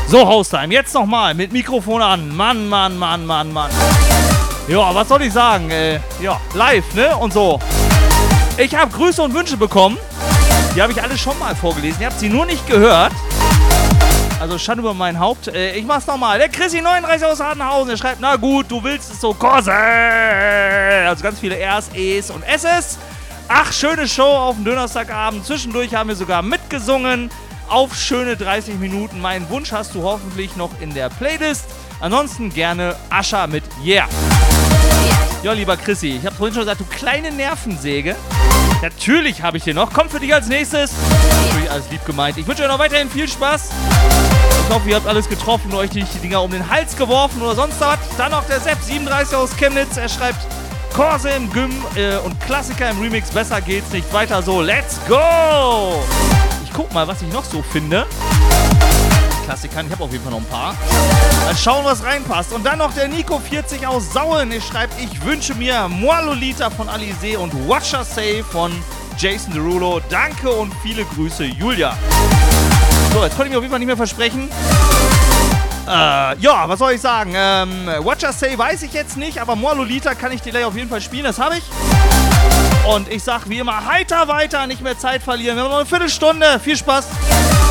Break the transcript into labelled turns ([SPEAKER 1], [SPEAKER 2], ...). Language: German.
[SPEAKER 1] So, Haustime, jetzt nochmal mit Mikrofon an. Mann, Mann, Mann, Mann, Mann. Ja, was soll ich sagen? Ja, live, ne? Und so. Ich habe Grüße und Wünsche bekommen. Die habe ich alle schon mal vorgelesen. Ihr habt sie nur nicht gehört. Also Schande über mein Haupt. Ich mach's nochmal. Der Chrissy39 aus Hardenhausen, der schreibt, na gut, du willst es so Korse. Also ganz viele Rs, Es und S's. Ach, schöne Show auf dem Donnerstagabend. Zwischendurch haben wir sogar mitgesungen. Auf schöne 30 Minuten. Meinen Wunsch hast du hoffentlich noch in der Playlist. Ansonsten gerne Ascha mit Yeah. Ja, lieber Chrissy, ich habe vorhin schon gesagt, du kleine Nervensäge. Natürlich habe ich den noch. Kommt für dich als nächstes. Natürlich alles lieb gemeint. Ich wünsche euch noch weiterhin viel Spaß. Ich hoffe, ihr habt alles getroffen und euch nicht die Dinger um den Hals geworfen oder sonst was. Dann noch der Sepp37 aus Chemnitz. Er schreibt, Korse im Gym und Klassiker im Remix. Besser geht's nicht. Weiter so. Let's go! Ich guck mal, was ich noch so finde. Klassikern, ich habe auf jeden Fall noch ein paar. Mal schauen, was reinpasst. Und dann noch der Nico40 aus Sauen. Er schreibt, ich wünsche mir Moi Lolita von Alizé und Watcher Say von Jason Derulo. Danke und viele Grüße, Julia. So, jetzt konnte ich mir auf jeden Fall nicht mehr versprechen. Ja, was soll ich sagen? Watcher Say weiß ich jetzt nicht, aber Moi Lolita kann ich dir gleich auf jeden Fall spielen. Das habe ich. Und ich sag wie immer, heiter weiter, nicht mehr Zeit verlieren. Wir haben noch eine Viertelstunde. Viel Spaß.